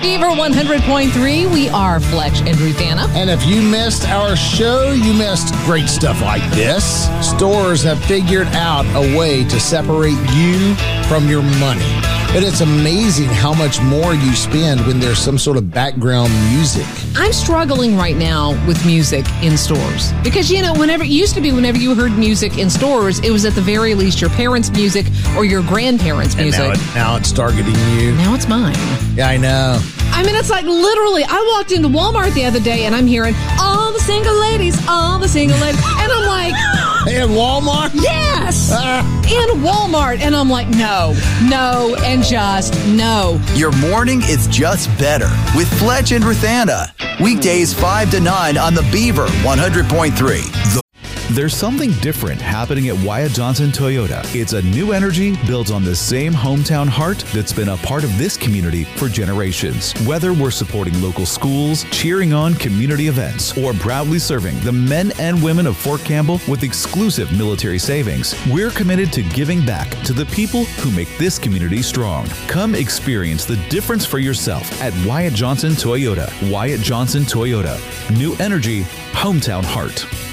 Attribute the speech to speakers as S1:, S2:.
S1: Beaver 100.3, we are Fletch and Ruthanna.
S2: And if you missed our show, you missed great stuff like this. Stores have figured out a way to separate you from your money. But it's amazing how much more you spend when there's some sort of background music.
S1: I'm struggling right now with music in stores. Because, whenever you heard music in stores, it was at the very least your parents' music or your grandparents' music.
S2: And now it's targeting you.
S1: Now it's mine.
S2: Yeah, I know.
S1: I mean, it's like literally, I walked into Walmart the other day and I'm hearing all the single ladies. And I'm like...
S2: In Walmart?
S1: Yes! In Walmart. And I'm like, no, and just no.
S3: Your morning is just better with Fletch and Ruthanna. Weekdays 5 to 9 on the Beaver 100.3.
S4: There's something different happening at Wyatt Johnson Toyota. It's a new energy built on the same hometown heart that's been a part of this community for generations. Whether we're supporting local schools, cheering on community events, or proudly serving the men and women of Fort Campbell with exclusive military savings, we're committed to giving back to the people who make this community strong. Come experience the difference for yourself at Wyatt Johnson Toyota. Wyatt Johnson Toyota. New energy, hometown heart.